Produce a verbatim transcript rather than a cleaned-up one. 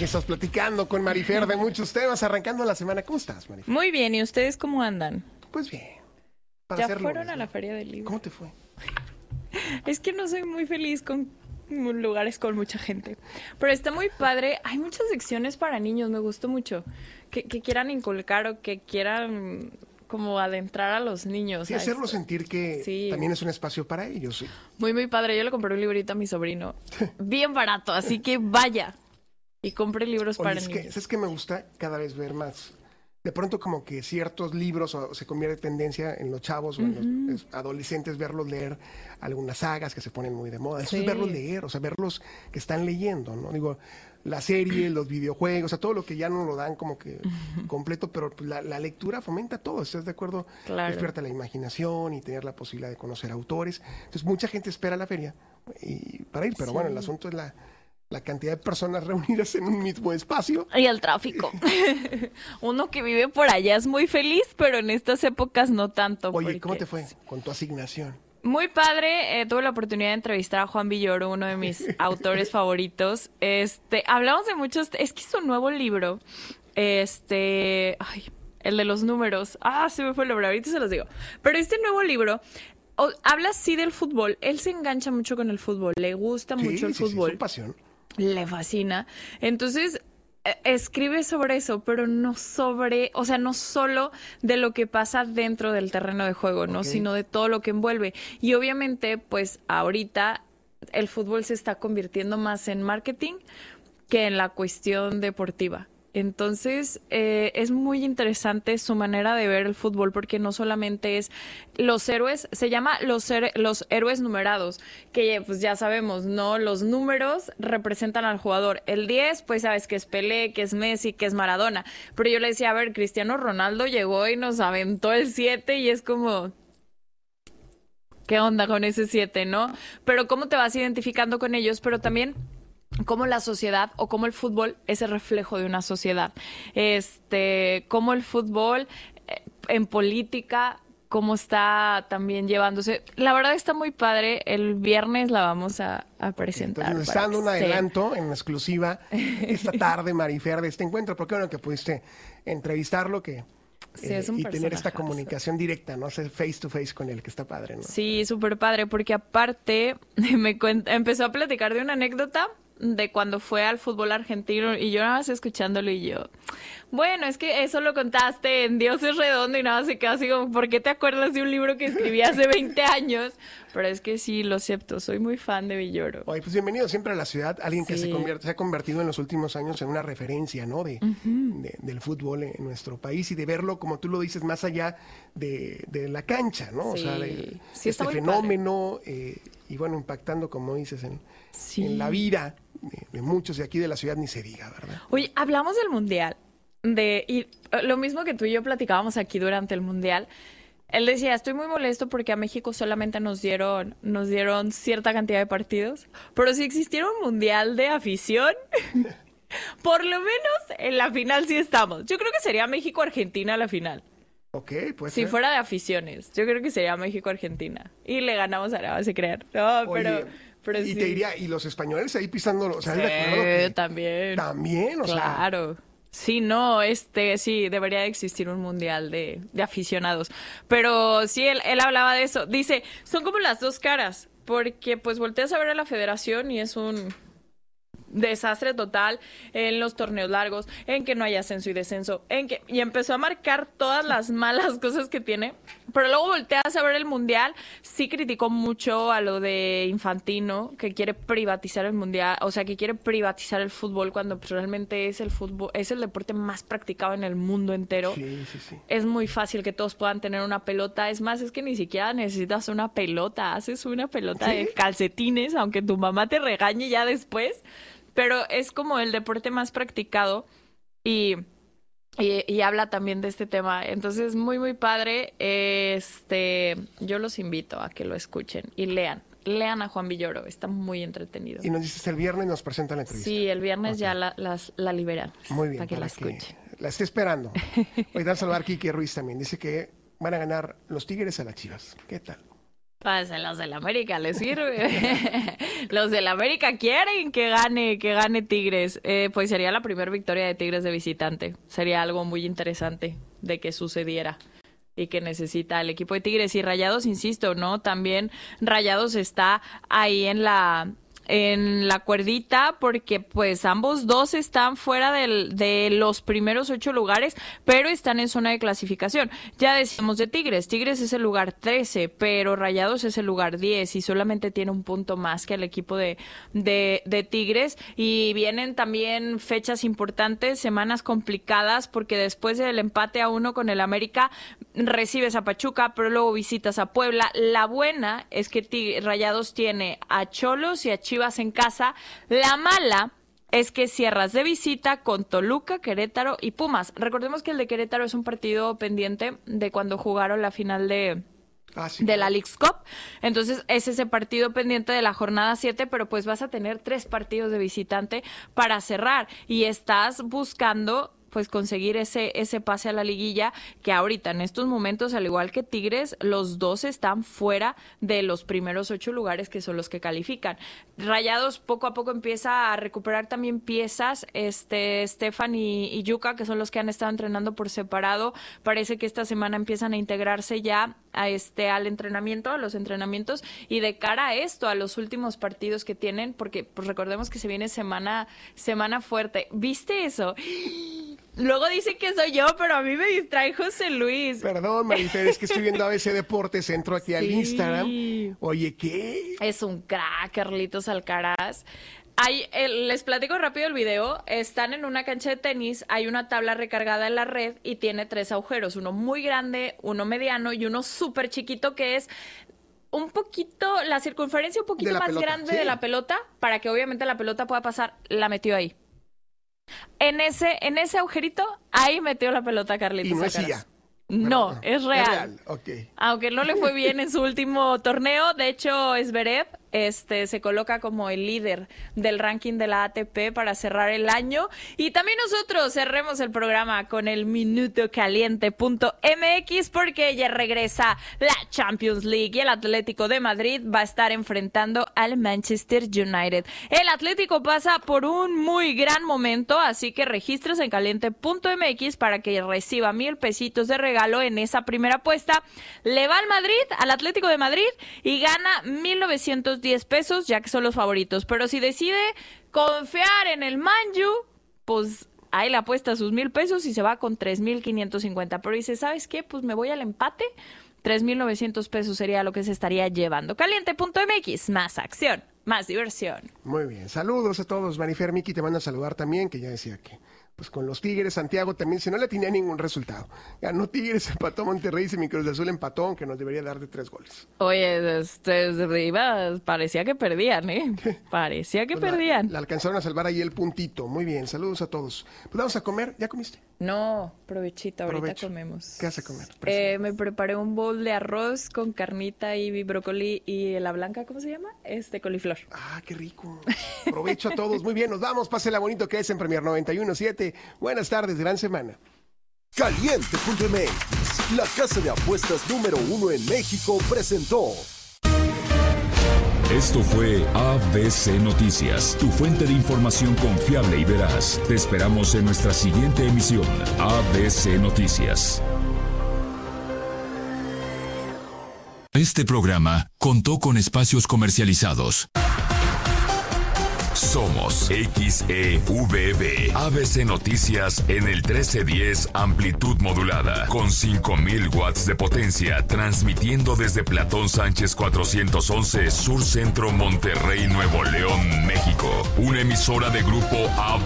Aquí estás platicando con Marifer de muchos temas, arrancando la semana. ¿Cómo estás, Marifer? Muy bien, ¿y ustedes cómo andan? Pues bien. ¿Ya fueron a la Feria del Libro? ¿Cómo te fue? Es que no soy muy feliz con lugares con mucha gente. Pero está muy padre. Hay muchas secciones para niños, me gustó mucho. Que, que quieran inculcar o que quieran como adentrar a los niños. Sí, hacerlos sentir que sí. también es un espacio para ellos. Sí. Muy, muy padre. Yo le compré un librito a mi sobrino. Bien barato, así que vaya. Y compre libros Oye, para es niños. Que, ¿sabes qué me gusta? Cada vez ver más. De pronto como que ciertos libros o, se convierte en tendencia en los chavos o en los uh-huh. adolescentes verlos leer algunas sagas que se ponen muy de moda. Eso sí. es verlos leer, o sea, verlos que están leyendo, ¿no? Digo, la serie, los videojuegos, o sea, todo lo que ya no lo dan como que uh-huh. completo, pero pues, la, la lectura fomenta todo, ¿estás de acuerdo? Claro. Despierta la imaginación y tener la posibilidad de conocer autores. Entonces mucha gente espera la feria y, para ir, pero sí. bueno, el asunto es la... la cantidad de personas reunidas en un mismo espacio. Y el tráfico. Uno que vive por allá es muy feliz, pero en estas épocas no tanto. Oye, porque... ¿cómo te fue con tu asignación? Muy padre. Eh, tuve la oportunidad de entrevistar a Juan Villoro, uno de mis autores favoritos. Este, hablamos de muchos... Es que es un nuevo libro. Este... Ay, el de los números. Ah, se me fue el nombre. Ahorita se los digo. Pero este nuevo libro... O, habla sí del fútbol. Él se engancha mucho con el fútbol. Le gusta sí, mucho el sí, fútbol. Sí, es su pasión. Le fascina. Entonces, eh, escribe sobre eso, pero no sobre, o sea, no solo de lo que pasa dentro del terreno de juego, ¿no? Okay. Sino de todo lo que envuelve. Y obviamente, pues, ahorita el fútbol se está convirtiendo más en marketing que en la cuestión deportiva. Entonces, eh, es muy interesante su manera de ver el fútbol, porque no solamente es los héroes, se llama los, her- los héroes numerados, que pues ya sabemos, ¿no? Los números representan al jugador. El diez, pues sabes que es Pelé, que es Messi, que es Maradona. Pero yo le decía, a ver, Cristiano Ronaldo llegó y nos aventó el siete y es como... ¿Qué onda con ese siete, no? Pero cómo te vas identificando con ellos, pero también... cómo la sociedad o cómo el fútbol es el reflejo de una sociedad. Este, cómo el fútbol eh, en política, cómo está también llevándose. La verdad está muy padre. El viernes la vamos a, a presentar. Entonces, nos está dando un adelanto en exclusiva esta tarde, Marifer, de este encuentro. Porque bueno que pudiste entrevistarlo, que... Sí, eh, es un y tener esta comunicación directa, ¿no? Hacer face to face con él, que está padre, ¿no? Sí, súper padre, porque aparte me cuenta, empezó a platicar de una anécdota de cuando fue al fútbol argentino y yo nada más escuchándolo y yo, bueno, es que eso lo contaste en Dios es redondo y nada más se quedó así como, ¿por qué te acuerdas de un libro que escribí hace veinte años? Pero es que sí, lo acepto, soy muy fan de Villoro. Oye, pues bienvenido siempre a la ciudad, alguien sí. que se, convierte, se ha convertido en los últimos años en una referencia, ¿no? De, uh-huh. de, del fútbol en nuestro país y de verlo, como tú lo dices, más allá de, de la cancha, ¿no? Sí. O sea, de sí, este fenómeno eh, y bueno, impactando, como dices, en, sí. en la vida de, de muchos de aquí de la ciudad, ni se diga, ¿verdad? Oye, hablamos del Mundial, de y lo mismo que tú y yo platicábamos aquí durante el Mundial. Él decía, estoy muy molesto porque a México solamente nos dieron, nos dieron cierta cantidad de partidos, pero si existiera un mundial de afición, por lo menos en la final sí estamos. Yo creo que sería México-Argentina la final. Ok, pues. Si ser. fuera de aficiones, yo creo que sería México-Argentina. Y le ganamos a la base creer. No, Oye, pero... pero y sí. te diría, y los españoles ahí pisándolo, o sea, sí, de acuerdo que también. También, o claro. sea. Claro. Sí, no, este, sí, debería de existir un mundial de, de aficionados. Pero sí, él, él hablaba de eso. Dice, son como las dos caras, porque pues volteas a ver a la federación y es un desastre total en los torneos largos, en que no hay ascenso y descenso, en que y empezó a marcar todas las malas cosas que tiene, pero luego volteas a ver el mundial, sí criticó mucho a lo de Infantino, que quiere privatizar el mundial, o sea, que quiere privatizar el fútbol cuando pues, realmente es el fútbol, es el deporte más practicado en el mundo entero. Sí, sí, sí. Es muy fácil que todos puedan tener una pelota, es más, es que ni siquiera necesitas una pelota, haces una pelota ¿Sí? de calcetines, aunque tu mamá te regañe ya después. Pero es como el deporte más practicado y, y, y habla también de este tema. Entonces, muy, muy padre. Este, yo los invito a que lo escuchen y lean. Lean a Juan Villoro, está muy entretenido. Y nos dices el viernes nos presenta la entrevista. Sí, el viernes okay. ya la, las, la liberan. Muy bien, para que para la escuchen. Que la esté esperando. Hoy dan a saludar Kiki Ruiz también. Dice que van a ganar los Tigres a las Chivas. ¿Qué tal? Pues los del América les sirve. Los del América quieren que gane, que gane Tigres. Eh, pues sería la primera victoria de Tigres de visitante. Sería algo muy interesante de que sucediera y que necesita el equipo de Tigres. Y Rayados, insisto, ¿no? También Rayados está ahí en la... en la cuerdita, porque pues ambos dos están fuera del, de los primeros ocho lugares, pero están en zona de clasificación. Ya decíamos de Tigres, Tigres es el lugar trece, pero Rayados es el lugar diez y solamente tiene un punto más que el equipo de, de, de Tigres. Y vienen también fechas importantes, semanas complicadas, porque después del empate a uno con el América, recibes a Pachuca, pero luego visitas a Puebla. La buena es que Tig- Rayados tiene a Cholos y a Chivas en casa. La mala es que cierras de visita con Toluca, Querétaro y Pumas. Recordemos que el de Querétaro es un partido pendiente de cuando jugaron la final de... Ah, sí, de la Leagues Cup. Entonces es ese partido pendiente de la jornada siete, pero pues vas a tener tres partidos de visitante para cerrar y estás buscando pues conseguir ese ese pase a la liguilla, que ahorita en estos momentos, al igual que Tigres, los dos están fuera de los primeros ocho lugares, que son los que califican. Rayados poco a poco empieza a recuperar también piezas, este Stefan y, y Yuka, que son los que han estado entrenando por separado. Parece que esta semana empiezan a integrarse ya a este al entrenamiento, a los entrenamientos, y de cara a esto, a los últimos partidos que tienen, porque pues recordemos que se viene semana semana fuerte. ¿Viste eso? Luego dicen que soy yo, pero a mí me distrae José Luis. Perdón, Marifer, es que estoy viendo A B C Deportes, entro aquí sí. al Instagram. Oye, ¿qué? Es un crack, Carlitos Alcaraz. Hay, el, les platico rápido el video. Están en una cancha de tenis, hay una tabla recargada en la red y tiene tres agujeros, uno muy grande, uno mediano y uno súper chiquito, que es un poquito, la circunferencia un poquito más pelota, grande sí. de la pelota, para que obviamente la pelota pueda pasar. La metió ahí. En ese, en ese agujerito, ahí metió la pelota Carlitos Y no Alcaraz. es ella. No, Bueno, es real. Es real, okay. Aunque no le fue bien en su último torneo. De hecho, Zverev este, se coloca como el líder del ranking de la A T P para cerrar el año. Y también nosotros cerremos el programa con el minuto caliente punto m x, porque ya regresa la Champions League y el Atlético de Madrid va a estar enfrentando al Manchester United. El Atlético pasa por un muy gran momento, así que regístrese en caliente punto m x para que reciba mil pesitos de regalo en esa primera apuesta. Le va al Madrid, al Atlético de Madrid, y gana mil novecientos diez pesos, ya que son los favoritos. Pero si decide confiar en el Manju, pues ahí le apuesta sus mil pesos y se va con tres mil quinientos cincuenta. Pero dice, ¿sabes qué? Pues me voy al empate. tres mil novecientos pesos sería lo que se estaría llevando. caliente punto m x, más acción, más diversión. Muy bien, saludos a todos. Marifer, Miki te manda a saludar también, que ya decía que pues con los Tigres, Santiago también, si no le tenía ningún resultado. Ganó Tigres, empató Monterrey, y mi Cruz Azul empató, aunque nos debería dar de tres goles. Oye, este, iba, parecía que perdían, ¿eh? Parecía que pues perdían. La, la alcanzaron a salvar ahí el puntito. Muy bien, saludos a todos. Pues vamos a comer, ¿ya comiste? No, provechito, ahorita Provecho. comemos. ¿Qué vas a comer? Eh, me preparé un bowl de arroz con carnita y brócoli y la blanca, ¿cómo se llama? Este, coliflor. Ah, qué rico. Provecho a todos. Muy bien, nos vamos. Pásela bonito, que es en Premier noventa y uno punto siete. Buenas tardes, gran semana. caliente punto m x, la casa de apuestas número uno en México, presentó. Esto fue A B C Noticias, tu fuente de información confiable y veraz. Te esperamos en nuestra siguiente emisión, A B C Noticias. Este programa contó con espacios comercializados. Somos X E V B, A B C Noticias en el trece diez amplitud modulada, con cinco mil watts de potencia, transmitiendo desde Platón Sánchez cuatrocientos once, Sur Centro, Monterrey, Nuevo León, México. Una emisora de Grupo A B C.